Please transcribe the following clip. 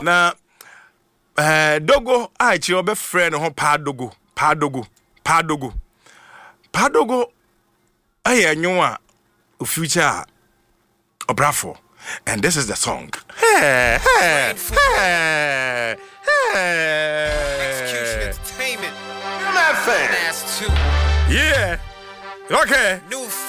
Na dogo a chi obe friend ho padogo aye nwa future obrafo, and this is the song. Hey, hey, hey, hey. Execution Entertainment. You're not fan. Ass 2. Yeah. Okay. New